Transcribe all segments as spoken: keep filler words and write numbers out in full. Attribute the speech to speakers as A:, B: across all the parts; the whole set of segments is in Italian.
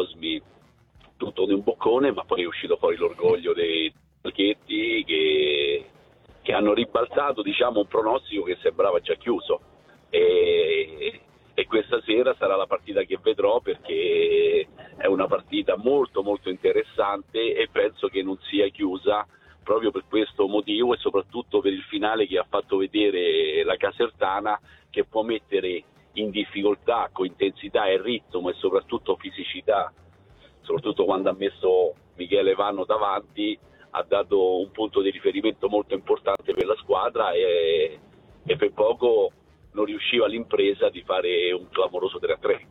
A: Cosmi tutto di un boccone, ma poi è uscito fuori l'orgoglio dei Falchetti che, che hanno ribaltato, diciamo, un pronostico che sembrava già chiuso. E, e questa sera sarà la partita che vedrò, perché è una partita molto molto interessante e penso che non sia chiusa proprio per questo motivo, e soprattutto per il finale che ha fatto vedere la Casertana, che può mettere in difficoltà con intensità e ritmo e soprattutto fisicità, soprattutto quando ha messo Michele Vanno davanti, ha dato un punto di riferimento molto importante per la squadra, e, e per poco non riusciva l'impresa di fare un clamoroso tre a tre.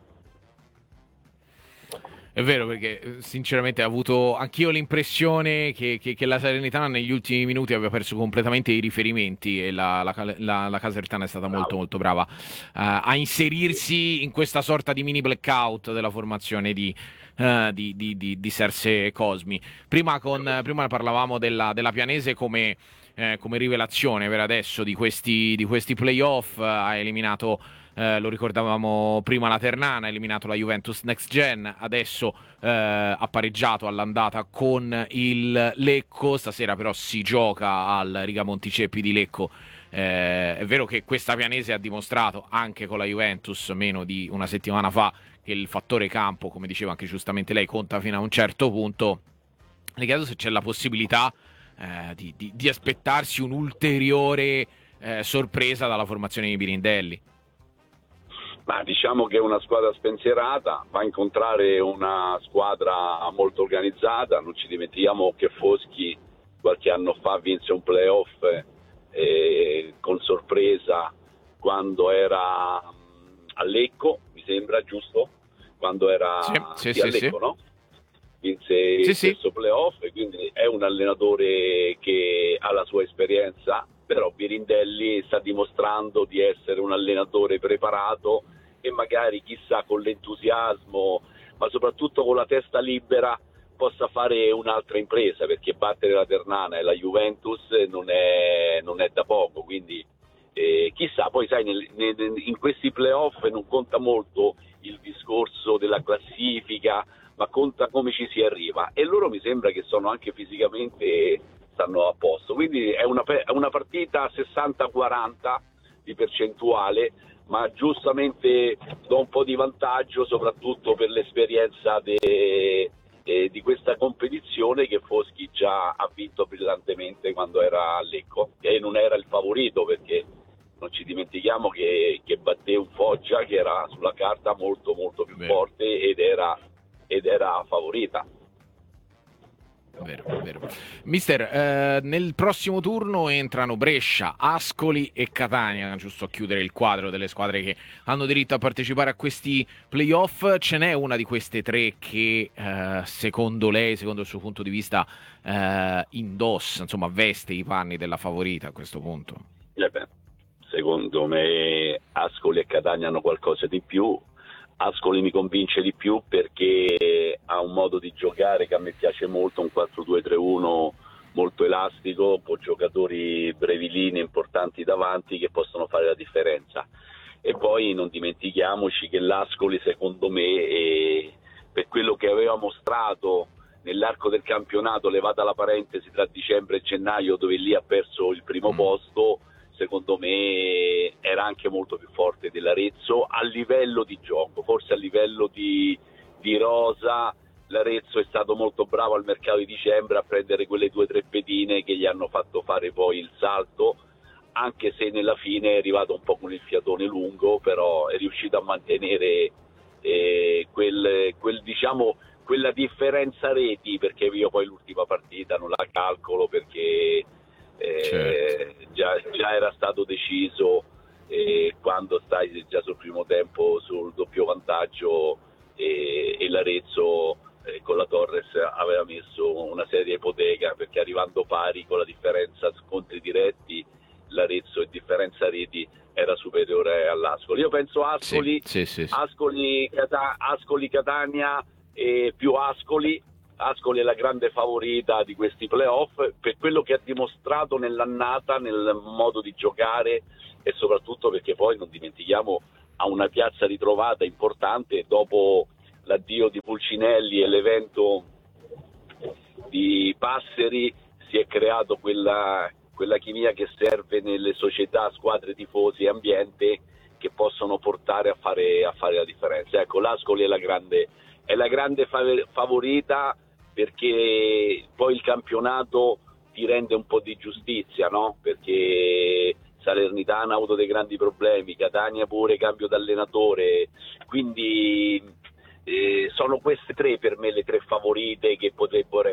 B: È vero, perché sinceramente ho avuto anch'io l'impressione che, che, che la Salernitana negli ultimi minuti aveva perso completamente i riferimenti, e la, la, la, la Casertana è stata
A: Bravo.
B: molto molto brava uh, a inserirsi in questa sorta di mini blackout della formazione di, uh, di, di, di, di Serse Cosmi. Prima, con, prima parlavamo della, della Pianese come, eh, come rivelazione per adesso di questi, di questi playoff. Uh, ha eliminato... Eh, lo ricordavamo prima, la Ternana, ha eliminato la Juventus Next Gen, adesso eh, ha pareggiato all'andata con il Lecco, stasera però si gioca al Rigamonti Ceppi di Lecco. Eh, è vero che questa Pianese ha dimostrato anche con la Juventus meno di una settimana fa che il fattore campo, come diceva anche giustamente lei, conta fino a un certo punto. Le chiedo se c'è la possibilità eh, di, di, di aspettarsi un'ulteriore eh, sorpresa dalla formazione di Birindelli.
A: Ma diciamo che è una squadra spensierata, va a incontrare una squadra molto organizzata. Non ci dimentichiamo che Foschi qualche anno fa vinse un playoff eh, con sorpresa quando era a Lecco, mi sembra, giusto? Quando era
B: sì, sì,
A: sì, a
B: sì,
A: Lecco,
B: sì.
A: no? Vinse il
B: sì,
A: stesso
B: sì.
A: playoff, e quindi è un allenatore che ha la sua esperienza, però Birindelli sta dimostrando di essere un allenatore preparato, e magari chissà con l'entusiasmo, ma soprattutto con la testa libera, possa fare un'altra impresa, perché battere la Ternana e la Juventus non è, non è da poco, quindi eh, chissà. Poi sai, nel, nel, in questi playoff non conta molto il discorso della classifica, ma conta come ci si arriva, e loro mi sembra che sono anche fisicamente stanno a posto, quindi è una, è una partita sessanta quaranta di percentuale, ma giustamente do un po' di vantaggio soprattutto per l'esperienza de, de, di questa competizione, che Foschi già ha vinto brillantemente quando era a Lecco, e non era il favorito, perché non ci dimentichiamo che, che batté un Foggia che era sulla carta molto molto più
B: Vero.
A: forte ed era, ed era favorita.
B: Vero, vero. Mister, eh, nel prossimo turno entrano Brescia, Ascoli e Catania, giusto a chiudere il quadro delle squadre che hanno diritto a partecipare a questi playoff. Ce n'è una di queste tre che eh, secondo lei, secondo il suo punto di vista, eh, indossa, insomma, veste i panni della favorita a questo punto?
A: Eh beh, secondo me Ascoli e Catania hanno qualcosa di più. Ascoli mi convince di più perché ha un modo di giocare che a me piace molto, un quattro due tre uno molto elastico, con giocatori brevilini importanti davanti che possono fare la differenza. E poi non dimentichiamoci che l'Ascoli, secondo me, eh, per quello che aveva mostrato nell'arco del campionato, levata la parentesi tra dicembre e gennaio dove lì ha perso il primo mm. posto, secondo me era anche molto più forte dell'Arezzo a livello di gioco. Forse a livello di, di rosa l'Arezzo è stato molto bravo al mercato di dicembre a prendere quelle due o tre pedine che gli hanno fatto fare poi il salto, anche se nella fine è arrivato un po' con il fiatone lungo, però è riuscito a mantenere eh, quel, quel, diciamo, quella differenza reti, perché io poi l'ultima partita non la calcolo perché Eh, certo. già, già era stato deciso eh, quando stai già sul primo tempo sul doppio vantaggio, eh, e l'Arezzo eh, con la Torres aveva messo una seria ipoteca, perché arrivando pari con la differenza scontri diretti l'Arezzo in differenza reti era superiore all'Ascoli. Io penso Ascoli,
B: sì, sì, sì.
A: Ascoli, Cata- Ascoli Catania e più Ascoli. Ascoli è la grande favorita di questi playoff per quello che ha dimostrato nell'annata, nel modo di giocare, e soprattutto perché poi non dimentichiamo ha una piazza ritrovata importante dopo l'addio di Pulcinelli e l'evento di Passeri si è creato quella, quella chimia che serve nelle società, squadre, tifosi e ambiente, che possono portare a fare, a fare la differenza. Ecco, l'Ascoli è la grande, è la grande favorita, perché poi il campionato ti rende un po' di giustizia, no? Perché Salernitana ha avuto dei grandi problemi, Catania pure cambio d'allenatore, quindi eh, sono queste tre per me le tre favorite che potrebbero